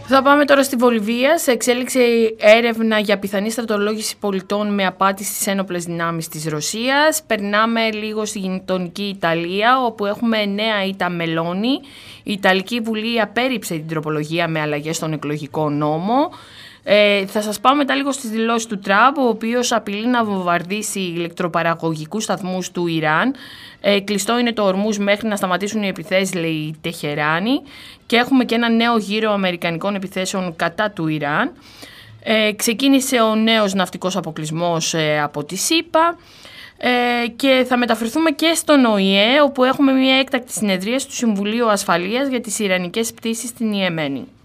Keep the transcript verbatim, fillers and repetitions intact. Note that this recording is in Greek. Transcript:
Θα πάμε τώρα στη Βολιβία. Σε εξέλιξη έρευνα για πιθανή στρατολόγηση πολιτών με απάτη στις ένοπλες δυνάμεις της Ρωσίας. Περνάμε λίγο στη γειτονική Ιταλία, όπου έχουμε νέα ήττα Μελώνη. Η Ιταλική Βουλή απέρριψε την τροπολογία με αλλαγές στον εκλογικό νόμο. Ε, θα σας πάω μετά λίγο στις δηλώσεις του Τραμπ, ο οποίος απειλεί να βομβαρδίσει ηλεκτροπαραγωγικούς σταθμούς του Ιράν. Ε, κλειστό είναι το Ορμούζ μέχρι να σταματήσουν οι επιθέσεις, λέει η Τεχεράνη. Και έχουμε και ένα νέο γύρο αμερικανικών επιθέσεων κατά του Ιράν. Ε, ξεκίνησε ο νέος ναυτικός αποκλεισμός ε, από τη ΣΥΠΑ. Ε, και θα μεταφερθούμε και στον Ο Ε Ε, όπου έχουμε μια έκτακτη συνεδρίαση του Συμβουλίου Ασφαλείας για τις Ιρανικές πτήσεις στην Ιεμένη.